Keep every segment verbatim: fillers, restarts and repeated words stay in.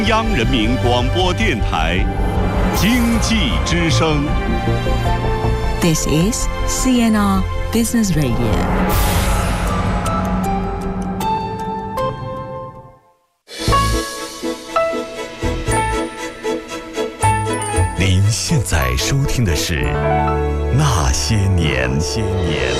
央人民广播电台经济之声。 This is C N R Business Radio。 您现在收听的是《那些年》。些年。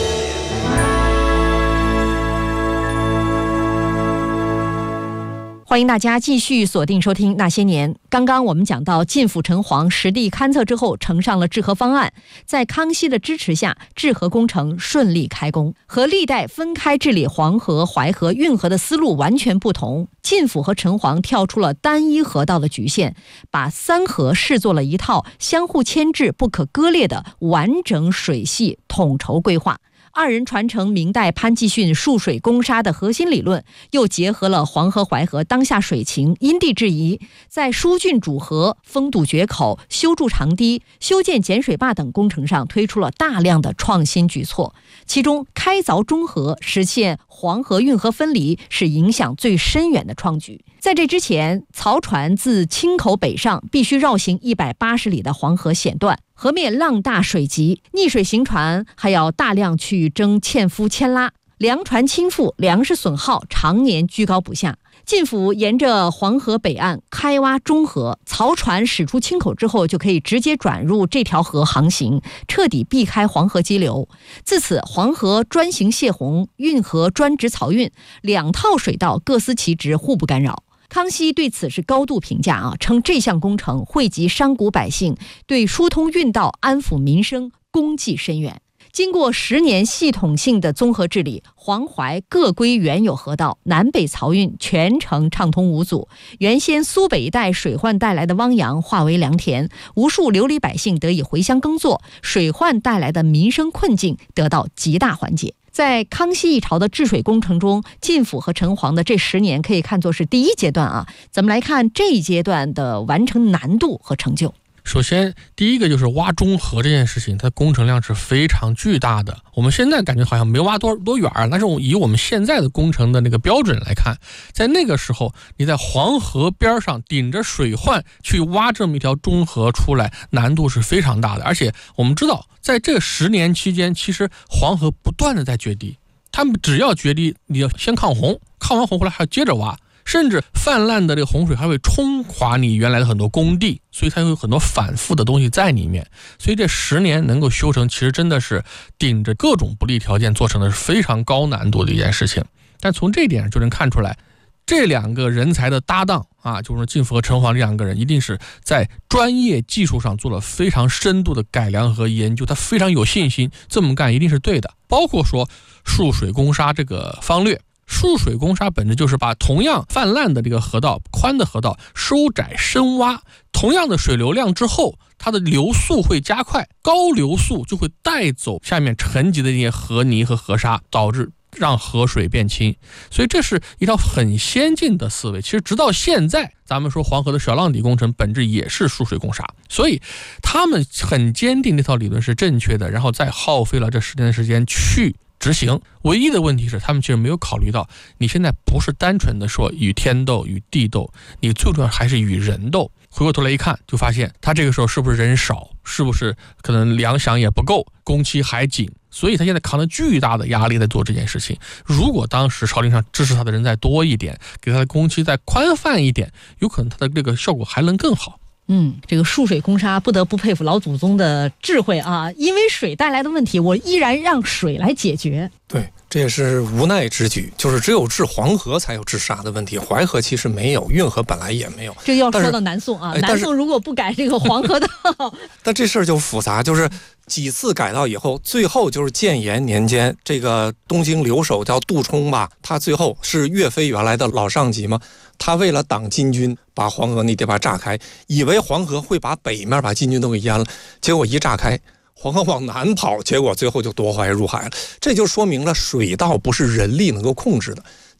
欢迎大家继续锁定收听《那些年》。刚刚我们讲到晋府城隍实地勘测之后，呈上了治河方案。在康熙的支持下，治河工程顺利开工。和历代分开治理黄河、淮河、运河的思路完全不同，晋府和城隍跳出了单一河道的局限，把三河视作了一套相互牵制、不可割裂的完整水系统筹规划。二人传承明代潘继训束水攻沙的核心理论，又结合了黄河、淮河当下水情、因地制宜，在疏浚主河、封堵决口、修筑长堤、修建减水坝等工程上推出了大量的创新举措。其中，开凿中河，实现黄河运河分离，是影响最深远的创举。在这之前，漕船自青口北上，必须绕行一百八十里的黄河险段，河面浪大水急，逆水行船还要大量去征纤夫牵拉，粮船倾覆，粮食损耗常年居高不下。晋府沿着黄河北岸开挖中河，漕船驶出青口之后，就可以直接转入这条河航行，彻底避开黄河激流。自此，黄河专行泄洪，运河专职漕运，两套水道各司其职，互不干扰。康熙对此是高度评价啊，称这项工程惠及商贾百姓，对疏通运道、安抚民生功绩深远。经过十年系统性的综合治理，黄淮各归原有河道，南北漕运全程畅通无阻。原先苏北一带水患带来的汪洋化为良田，无数流离百姓得以回乡耕作，水患带来的民生困境得到极大缓解。在康熙一朝的治水工程中，晋府和城隍的这十年可以看作是第一阶段啊。咱们来看这一阶段的完成难度和成就。 首先，第一个就是挖中河这件事情，它工程量是非常巨大的。我们现在感觉好像没挖多多远，但是以我们现在的工程的那个标准来看，在那个时候，你在黄河边上顶着水患去挖这么一条中河出来，难度是非常大的。而且我们知道，在这十年期间，其实黄河不断的在决堤，他们只要决堤，你要先抗洪，抗完洪回来还要接着挖。甚至泛滥的这个洪水还会冲垮你原来的很多工地，所以它有很多反复的东西在里面。所以这十年能够修成，其实真的是顶着各种不利条件做成的是非常高难度的一件事情。但从这一点就能看出来，这两个人才的搭档啊，就是晋府和城隍这两个人，一定是在专业技术上做了非常深度的改良和研究，他非常有信心这么干一定是对的。包括说束水攻沙这个方略，束水攻沙本质就是把同样泛滥的这个河道、宽的河道收窄深挖，同样的水流量之后，它的流速会加快，高流速就会带走下面沉积的那些河泥和河沙，导致让河水变清。所以这是一套很先进的思维。其实直到现在，咱们说黄河的小浪底工程本质也是束水攻沙，所以他们很坚定这套理论是正确的，然后再耗费了这十年的时间去执行。唯一的问题是他们其实没有考虑到，你现在不是单纯的说与天斗与地斗，你最重要还是与人斗。回过头来一看，就发现他这个时候是不是人少，是不是可能粮饷也不够，工期还紧，所以他现在扛着巨大的压力在做这件事情。如果当时朝廷上支持他的人再多一点，给他的工期再宽泛一点，有可能他的这个效果还能更好。 嗯，这个束水攻沙不得不佩服老祖宗的智慧啊！因为水带来的问题，我依然让水来解决。 对，这也是无奈之举，就是只有治黄河才有治沙的问题，淮河其实没有，运河本来也没有。 这要说到南宋啊，南宋如果不改这个黄河道， 但这事儿就复杂，就是几次改道以后，最后就是建炎年间，这个东京留守叫杜充吧，他最后是岳飞原来的老上级嘛，他为了挡金军，把黄河那地方炸开，以为黄河会把北面把金军都给淹了，结果一炸开，黄河往南跑，结果最后就夺淮入海了。这就说明了水道不是人力能够控制的。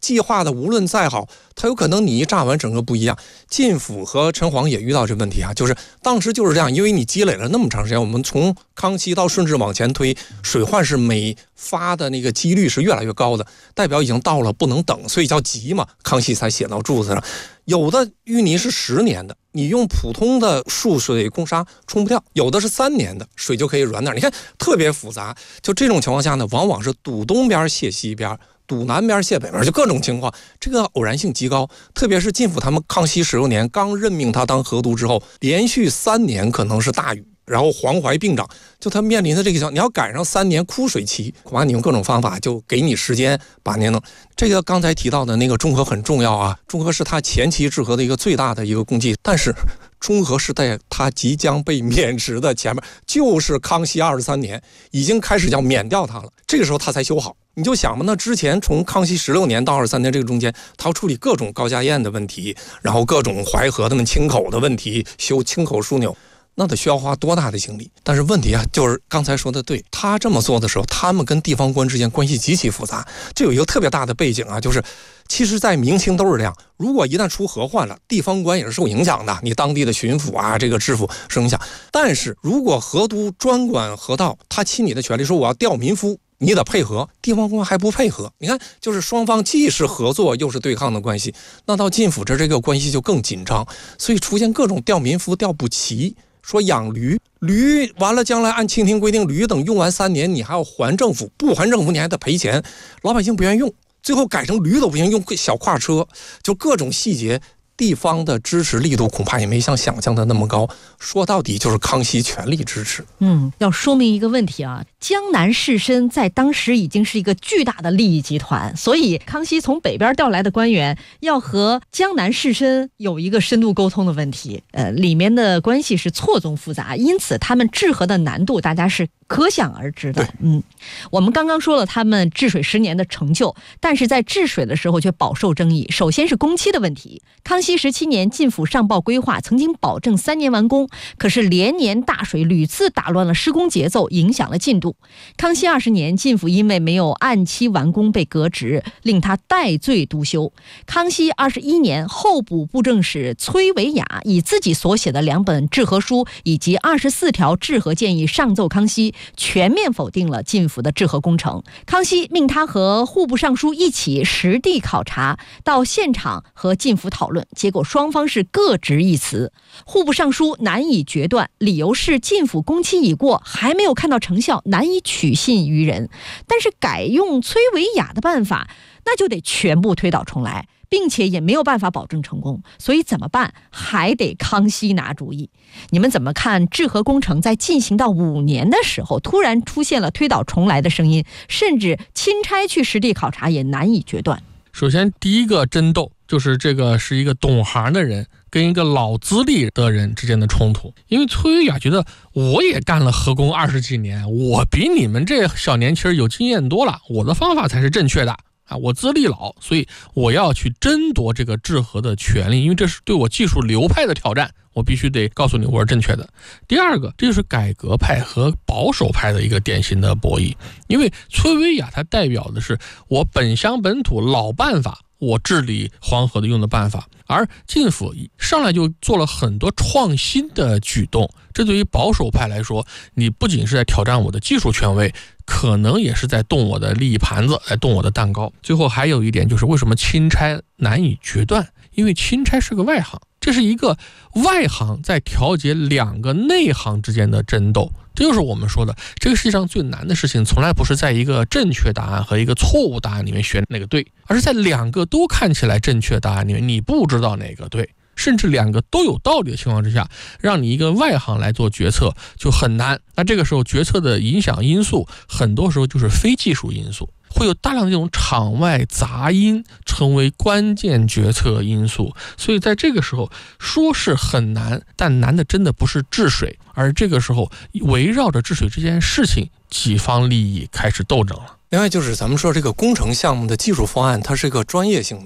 计划的无论再好，它有可能你一炸完整个不一样。晋府和陈璜也遇到这问题啊，就是当时就是这样，因为你积累了那么长时间，我们从康熙到顺治往前推，水患是每发的那个几率是越来越高的，代表已经到了不能等，所以叫急嘛，康熙才写到柱子上。有的淤泥是十年的，你用普通的漱水攻沙冲不掉；有的是三年的，水就可以软点。你看特别复杂，就这种情况下呢，往往是堵东边泄西边，堵南边泄北边，就各种情况，这个偶然性极高。特别是晋府他们康熙十六年刚任命他当河督之后，连续三年可能是大雨，然后黄淮并涨，就他面临的这个情况，你要赶上三年枯水期，恐怕你用各种方法就给你时间把您弄。这个刚才提到的那个中和很重要啊，中和是他前期治河的一个最大的一个功绩，但是中和是在他即将被免职的前面，就是康熙二十三年已经开始要免掉他了，这个时候他才修好。你就想吧，那之前从康熙十六年到二十三年这个中间，他要处理各种高家堰的问题，然后各种淮河的清口的问题，修清口枢纽，那得需要花多大的精力？但是问题啊，就是刚才说的对，他这么做的时候，他们跟地方官之间关系极其复杂。这有一个特别大的背景啊，就是其实在明清都是这样，如果一旦出河患了，地方官也是受影响的，你当地的巡抚啊，这个知府受影响。但是如果河督专管河道，他亲你的权利，说我要调民夫，你得配合，地方官还不配合，你看就是双方既是合作又是对抗的关系。那到晋府这这个关系就更紧张，所以出现各种调民夫调不齐。说养驴，驴完了将来按清廷规定，驴等用完三年你还要还政府，不还政府你还得赔钱，老百姓不愿意用，最后改成驴都不行，用小跨车，就各种细节。地方的支持力度恐怕也没像想象的那么高，说到底就是康熙全力支持。 嗯，要说明一个问题啊，江南士绅在当时已经是一个巨大的利益集团，所以康熙从北边调来的官员要和江南士绅有一个深度沟通的问题，呃，里面的关系是错综复杂，因此他们治河的难度大家是可想而知的。嗯，我们刚刚说了他们治水十年的成就，但是在治水的时候却饱受争议。首先是工期的问题，康熙十七年晋府上报规划，曾经保证三年完工，可是连年大水屡次打乱了施工节奏，影响了进度。康熙二十年，晋府因为没有按期完工被革职，令他代罪督修。康熙二十一年，候补布政使崔维雅以自己所写的两本治河书以及二十四条治河建议上奏康熙，全面否定了晋府的治河工程。康熙命他和户部尚书一起实地考察，到现场和晋府讨论，结果双方是各执一词。户部尚书难以决断，理由是晋府工期已过，还没有看到成效，难以取信于人。但是改用崔维雅的办法，那就得全部推倒重来，并且也没有办法保证成功，所以怎么办？还得康熙拿主意。你们怎么看治河工程在进行到五年的时候，突然出现了推倒重来的声音，甚至钦差去实地考察也难以决断？ 首先第一个争斗就是这个是一个懂行的人跟一个老资历的人之间的冲突。因为崔维雅觉得我也干了河工二十几年，我比你们这小年轻有经验多了，我的方法才是正确的啊！我资历老，所以我要去争夺这个治河的权利，因为这是对我技术流派的挑战，我必须得告诉你我是正确的。第二个，这就是改革派和保守派的一个典型的博弈。因为崔维雅他代表的是我本乡本土老办法，我治理黄河的用的办法，而晋府上来就做了很多创新的举动，这对于保守派来说，你不仅是在挑战我的技术权威，可能也是在动我的利益盘子，来动我的蛋糕。最后还有一点就是为什么钦差难以决断，因为钦差是个外行，这是一个外行在调节两个内行之间的争斗。这就是我们说的，这个世界上最难的事情从来不是在一个正确答案和一个错误答案里面选哪个对，而是在两个都看起来正确答案里面你不知道哪个对，甚至两个都有道理的情况之下，让你一个外行来做决策就很难。那这个时候决策的影响因素很多时候就是非技术因素，会有大量的这种场外杂音成为关键决策因素。所以在这个时候说是很难，但难的真的不是治水，而这个时候围绕着治水这件事情，几方利益开始斗争了。 另外就是咱们说这个工程项目的技术方案，它是一个专业性的，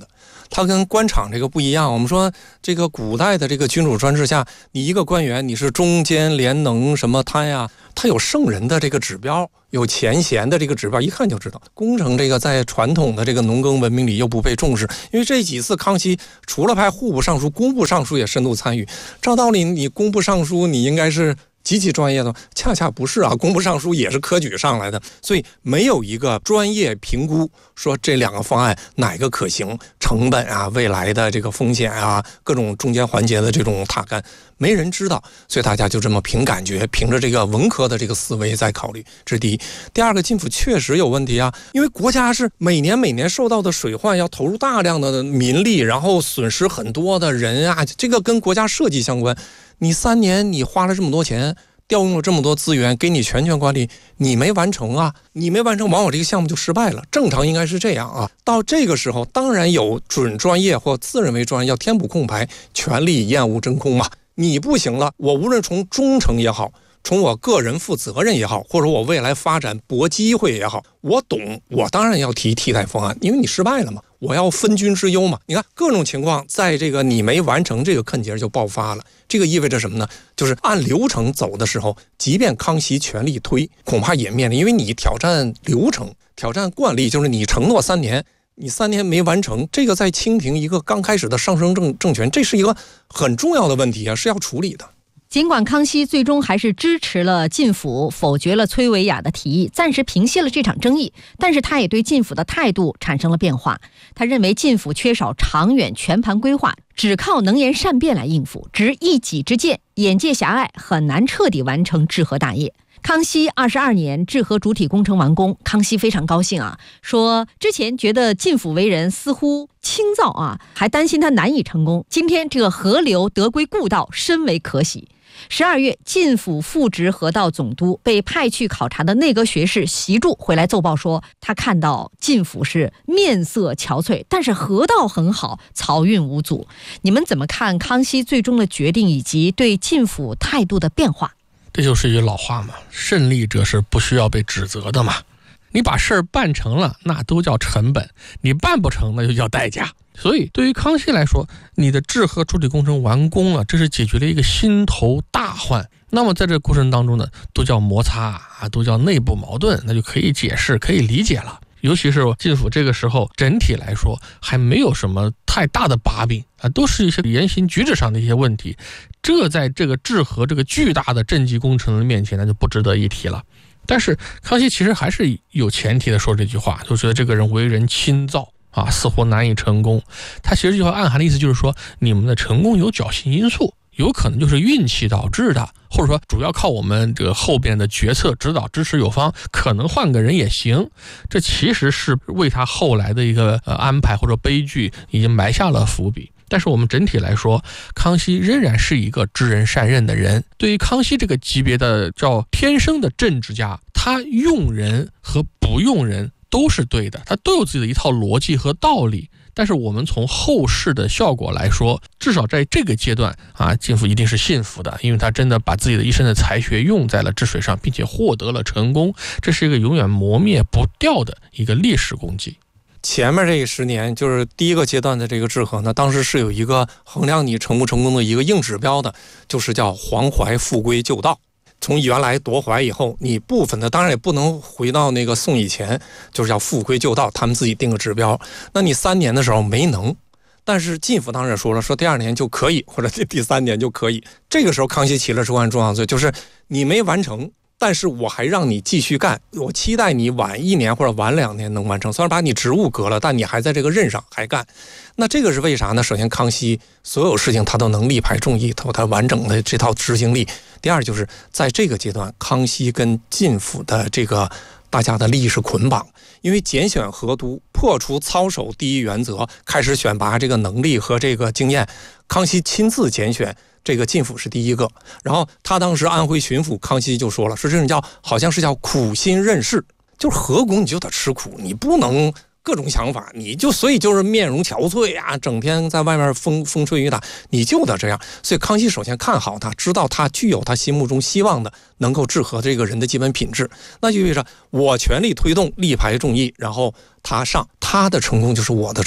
它跟官场这个不一样。我们说这个古代的这个君主专制下，你一个官员你是中坚廉能什么他呀，他有圣人的这个指标，有前贤的这个指标，一看就知道。工程这个在传统的这个农耕文明里又不被重视，因为这几次康熙除了派户部尚书，工部尚书也深度参与。照道理你工部尚书你应该是极其专业的，恰恰不是啊，工部尚书也是科举上来的，所以没有一个专业评估说这两个方案哪个可行，成本啊，未来的这个风险啊，各种中间环节的这种塔干，没人知道，所以大家就这么凭感觉，凭着这个文科的这个思维在考虑，这是第一。第二个，晋府确实有问题啊，因为国家是每年每年受到的水患要投入大量的民力，然后损失很多的人啊，这个跟国家设计相关。你三年你花了这么多钱，调用了这么多资源，给你全权管理，你没完成啊，你没完成，往往这个项目就失败了。正常应该是这样啊。到这个时候，当然有准专业或自认为专业要填补空白，全力厌恶真空嘛。你不行了，我无论从忠诚也好，从我个人负责任也好，或者我未来发展搏机会也好，我懂，我当然要提替代方案，因为你失败了嘛，我要分君之忧嘛。你看各种情况，在这个你没完成这个坎节就爆发了。这个意味着什么呢？就是按流程走的时候，即便康熙全力推，恐怕也面临，因为你挑战流程，挑战惯例，就是你承诺三年，你三年没完成，这个在清廷一个刚开始的上升政政权，这是一个很重要的问题啊，是要处理的。 尽管康熙最终还是支持了晋府，否决了崔维雅的提议，暂时平息了这场争议，但是他也对晋府的态度产生了变化。他认为晋府缺少长远全盘规划，只靠能言善辩来应付，执一己之见，眼界狭隘，很难彻底完成治河大业。康熙二十二年，治河主体工程完工，康熙非常高兴啊，说之前觉得晋府为人似乎轻躁啊，还担心他难以成功。今天这个河流得归故道，深为可喜。十二月，晋府副职河道总督被派去考察的内阁学士习柱回来奏报说，他看到晋府是面色憔悴，但是河道很好，漕运无阻。你们怎么看康熙最终的决定以及对晋府态度的变化？ 这就是一句老话嘛，胜利者是不需要被指责的嘛。你把事儿办成了，那都叫成本；你办不成，那就叫代价。所以对于康熙来说，你的治河主体工程完工了，这是解决了一个心头大患。那么在这个过程当中呢，都叫摩擦啊，都叫内部矛盾，那就可以解释，可以理解了。尤其是晋府这个时候整体来说还没有什么太大的把柄啊，都是一些言行举止上的一些问题，这在这个治河这个巨大的政绩工程的面前，那就不值得一提了。但是康熙其实还是有前提的说这句话，就觉得这个人为人轻躁啊，似乎难以成功。他其实这句话暗含的意思就是说，你们的成功有侥幸因素，有可能就是运气导致的，或者说主要靠我们这个后边的决策指导支持有方，可能换个人也行。这其实是为他后来的一个呃安排或者悲剧已经埋下了伏笔。但是我们整体来说，康熙仍然是一个知人善任的人。对于康熙这个级别的叫天生的政治家，他用人和不用人都是对的，他都有自己的一套逻辑和道理。但是我们从后世的效果来说，至少在这个阶段啊，晋府一定是幸福的，因为他真的把自己的一生的才学用在了治水上，并且获得了成功，这是一个永远磨灭不掉的一个历史功绩。 前面这十年就是第一个阶段的这个治河呢，当时是有一个衡量你成不成功的一个硬指标的，就是叫黄淮复归旧道。从原来夺淮以后，你部分的当然也不能回到那个宋以前，就是要复归旧道，他们自己定个指标。那你三年的时候没能，但是晋府当然说了，说第二年就可以，或者第三年就可以。这个时候康熙起了至关重要罪，就是你没完成，但是我还让你继续干，我期待你晚一年或者晚两年能完成。虽然把你职务革了，但你还在这个任上还干。那这个是为啥呢？首先康熙所有事情他都能力排众议，他有他完整的这套执行力。第二就是在这个阶段，康熙跟晋府的这个大家的利益是捆绑，因为拣选河督，破除操守第一原则，开始选拔这个能力和这个经验。康熙亲自拣选这个晋府是第一个，然后他当时安徽巡抚，康熙就说了，说这种叫好像是叫苦心任事，就是河工你就得吃苦，你不能各种想法，你就所以就是面容憔悴啊，整天在外面风风吹雨打，你就得这样。所以康熙首先看好他，知道他具有他心目中希望的能够治河这个人的基本品质，那就意味着我全力推动，力排众议，然后他上，他的成功就是我的成功。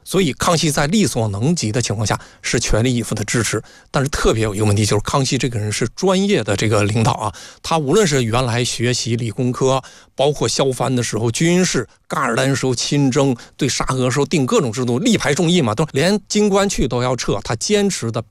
所以康熙在力所能及的情况下是全力以赴的支持。但是特别有一个问题，就是康熙这个人是专业的这个领导啊，他无论是原来学习理工科，包括削藩的时候军事，噶尔丹时候亲征，对沙俄时候定各种制度，力排众议嘛，都连京官去都要撤，他坚持的